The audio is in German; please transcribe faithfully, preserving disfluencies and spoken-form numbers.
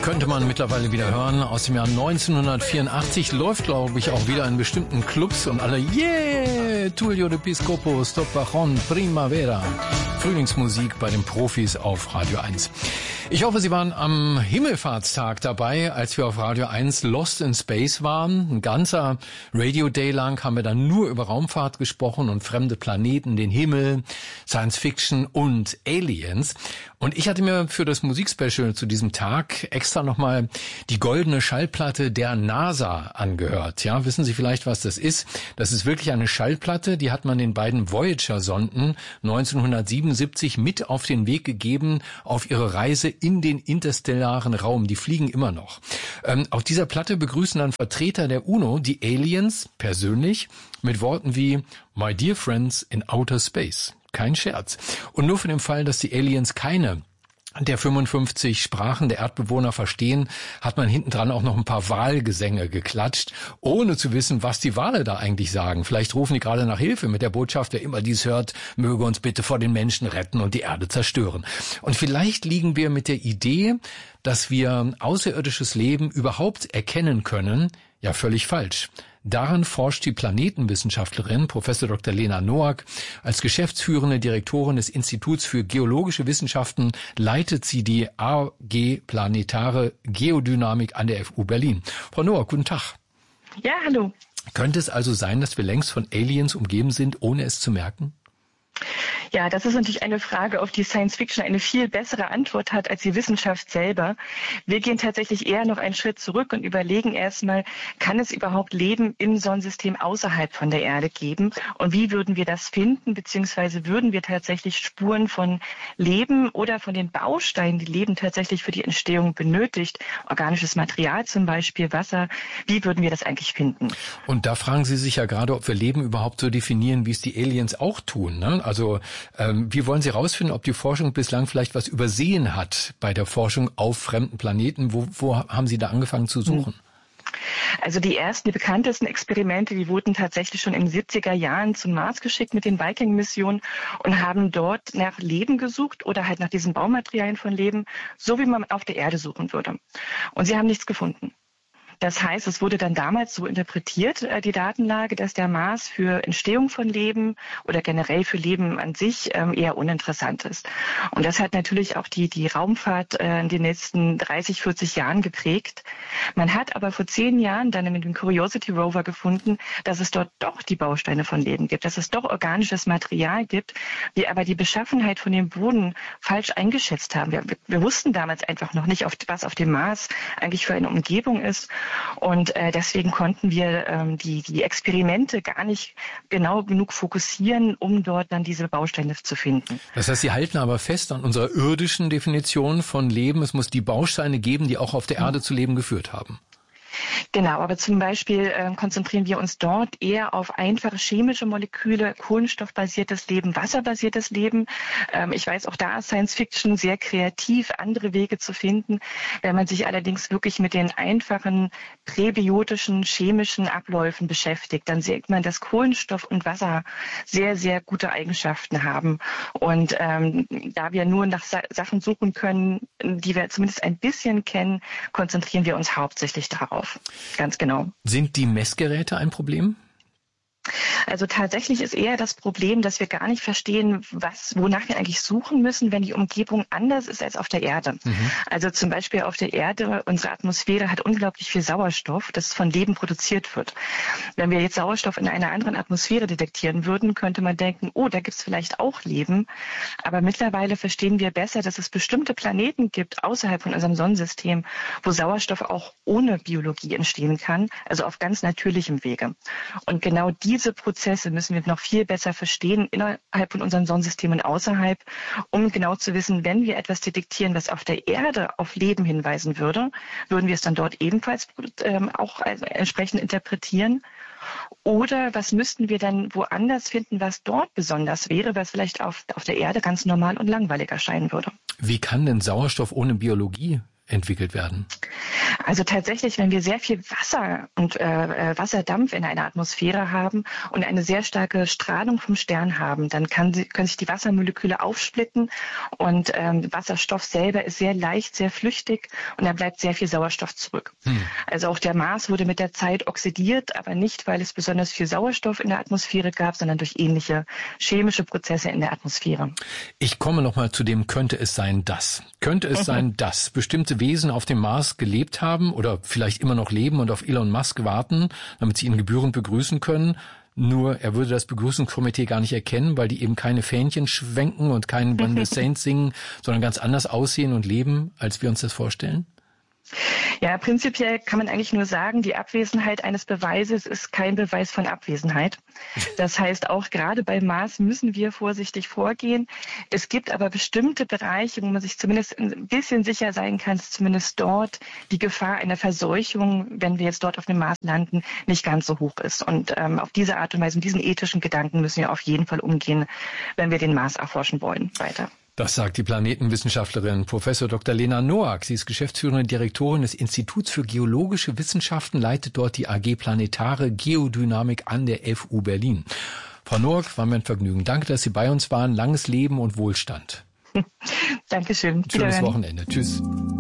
könnte man mittlerweile wieder hören, aus dem Jahr neunzehnhundertvierundachtzig, läuft, glaube ich, auch wieder in bestimmten Clubs und alle, yeah, Tullio de Piscopo, Stop Bajon, Primavera. Frühlingsmusik bei den Profis auf Radio eins. Ich hoffe, Sie waren am Himmelfahrtstag dabei, als wir auf Radio eins Lost in Space waren. Ein ganzer Radio Day lang haben wir dann nur über Raumfahrt gesprochen und fremde Planeten, den Himmel, Science Fiction und Aliens. Und ich hatte mir für das Musikspecial zu diesem Tag extra nochmal die goldene Schallplatte der NASA angehört. Ja, wissen Sie vielleicht, was das ist? Das ist wirklich eine Schallplatte, die hat man den beiden Voyager-Sonden neunzehnhundertsiebenundsiebzig mit auf den Weg gegeben auf ihre Reise in den interstellaren Raum. Die fliegen immer noch. Ähm, auf dieser Platte begrüßen dann Vertreter der UNO die Aliens persönlich mit Worten wie My dear friends in outer space. Kein Scherz. Und nur für den Fall, dass die Aliens keine der fünfundfünfzig Sprachen der Erdbewohner verstehen, hat man hinten dran auch noch ein paar Wahlgesänge geklatscht, ohne zu wissen, was die Wale da eigentlich sagen. Vielleicht rufen die gerade nach Hilfe mit der Botschaft, wer immer dies hört, möge uns bitte vor den Menschen retten und die Erde zerstören. Und vielleicht liegen wir mit der Idee, dass wir außerirdisches Leben überhaupt erkennen können, ja völlig falsch. Daran forscht die Planetenwissenschaftlerin Professor Doktor Lena Noack. Als geschäftsführende Direktorin des Instituts für geologische Wissenschaften leitet sie die A G Planetare Geodynamik an der F U Berlin. Frau Noack, guten Tag. Ja, hallo. Könnte es also sein, dass wir längst von Aliens umgeben sind, ohne es zu merken? Ja, das ist natürlich eine Frage, auf die Science Fiction eine viel bessere Antwort hat als die Wissenschaft selber. Wir gehen tatsächlich eher noch einen Schritt zurück und überlegen erstmal, kann es überhaupt Leben im Sonnensystem außerhalb von der Erde geben? Und wie würden wir das finden? Beziehungsweise würden wir tatsächlich Spuren von Leben oder von den Bausteinen, die Leben tatsächlich für die Entstehung benötigt, organisches Material zum Beispiel, Wasser, wie würden wir das eigentlich finden? Und da fragen Sie sich ja gerade, ob wir Leben überhaupt so definieren, wie es die Aliens auch tun, ne? Also ähm, wie wollen Sie herausfinden, ob die Forschung bislang vielleicht was übersehen hat bei der Forschung auf fremden Planeten? Wo, wo haben Sie da angefangen zu suchen? Also die ersten, die bekanntesten Experimente, die wurden tatsächlich schon in den siebziger Jahren zum Mars geschickt mit den Viking-Missionen und haben dort nach Leben gesucht oder halt nach diesen Baumaterialien von Leben, so wie man auf der Erde suchen würde. Und sie haben nichts gefunden. Das heißt, es wurde dann damals so interpretiert, die Datenlage, dass der Mars für Entstehung von Leben oder generell für Leben an sich eher uninteressant ist. Und das hat natürlich auch die, die Raumfahrt in den letzten dreißig, vierzig Jahren geprägt. Man hat aber vor zehn Jahren dann mit dem Curiosity Rover gefunden, dass es dort doch die Bausteine von Leben gibt, dass es doch organisches Material gibt, wir aber die Beschaffenheit von dem Boden falsch eingeschätzt haben. Wir, wir wussten damals einfach noch nicht, was auf dem Mars eigentlich für eine Umgebung ist. Und äh, deswegen konnten wir ähm, die, die Experimente gar nicht genau genug fokussieren, um dort dann diese Bausteine zu finden. Das heißt, Sie halten aber fest an unserer irdischen Definition von Leben. Es muss die Bausteine geben, die auch auf der Erde zu Leben geführt haben. Genau, aber zum Beispiel äh, konzentrieren wir uns dort eher auf einfache chemische Moleküle, kohlenstoffbasiertes Leben, wasserbasiertes Leben. Ähm, ich weiß, auch da ist Science Fiction sehr kreativ, andere Wege zu finden. Wenn man sich allerdings wirklich mit den einfachen präbiotischen chemischen Abläufen beschäftigt, dann sieht man, dass Kohlenstoff und Wasser sehr, sehr gute Eigenschaften haben. Und ähm, da wir nur nach Sa- Sachen suchen können, die wir zumindest ein bisschen kennen, konzentrieren wir uns hauptsächlich darauf. Ganz genau. Sind die Messgeräte ein Problem? Also tatsächlich ist eher das Problem, dass wir gar nicht verstehen, was, wonach wir eigentlich suchen müssen, wenn die Umgebung anders ist als auf der Erde. Mhm. Also zum Beispiel auf der Erde, unsere Atmosphäre hat unglaublich viel Sauerstoff, das von Leben produziert wird. Wenn wir jetzt Sauerstoff in einer anderen Atmosphäre detektieren würden, könnte man denken, oh, da gibt es vielleicht auch Leben. Aber mittlerweile verstehen wir besser, dass es bestimmte Planeten gibt außerhalb von unserem Sonnensystem, wo Sauerstoff auch ohne Biologie entstehen kann, also auf ganz natürlichem Wege. Und genau diese Prozesse müssen wir noch viel besser verstehen innerhalb von unserem Sonnensystem und außerhalb, um genau zu wissen, wenn wir etwas detektieren, was auf der Erde auf Leben hinweisen würde, würden wir es dann dort ebenfalls ähm, auch also entsprechend interpretieren. Oder was müssten wir dann woanders finden, was dort besonders wäre, was vielleicht auf, auf der Erde ganz normal und langweilig erscheinen würde. Wie kann denn Sauerstoff ohne Biologie entwickelt werden? Also tatsächlich, wenn wir sehr viel Wasser und äh, Wasserdampf in einer Atmosphäre haben und eine sehr starke Strahlung vom Stern haben, dann kann sie, können sich die Wassermoleküle aufsplitten und ähm, Wasserstoff selber ist sehr leicht, sehr flüchtig und da bleibt sehr viel Sauerstoff zurück. Hm. Also auch der Mars wurde mit der Zeit oxidiert, aber nicht, weil es besonders viel Sauerstoff in der Atmosphäre gab, sondern durch ähnliche chemische Prozesse in der Atmosphäre. Ich komme nochmal zu dem könnte es sein, dass. Könnte es sein, dass bestimmte Wesen auf dem Mars gelebt haben oder vielleicht immer noch leben und auf Elon Musk warten, damit sie ihn gebührend begrüßen können? Nur er würde das Begrüßungskomitee gar nicht erkennen, weil die eben keine Fähnchen schwenken und keinen When the Saints singen, sondern ganz anders aussehen und leben, als wir uns das vorstellen? Ja, prinzipiell kann man eigentlich nur sagen, die Abwesenheit eines Beweises ist kein Beweis von Abwesenheit. Das heißt, auch gerade bei Mars müssen wir vorsichtig vorgehen. Es gibt aber bestimmte Bereiche, wo man sich zumindest ein bisschen sicher sein kann, dass zumindest dort die Gefahr einer Verseuchung, wenn wir jetzt dort auf dem Mars landen, nicht ganz so hoch ist. Und ähm, auf diese Art und Weise, mit diesen ethischen Gedanken müssen wir auf jeden Fall umgehen, wenn wir den Mars erforschen wollen, weiter. Das sagt die Planetenwissenschaftlerin Professor Doktor Lena Noack. Sie ist geschäftsführende Direktorin des Instituts für geologische Wissenschaften, leitet dort die A G Planetare Geodynamik an der F U Berlin. Frau Noack, war mir ein Vergnügen. Danke, dass Sie bei uns waren. Langes Leben und Wohlstand. Dankeschön. Schönes Wochenende. Tschüss.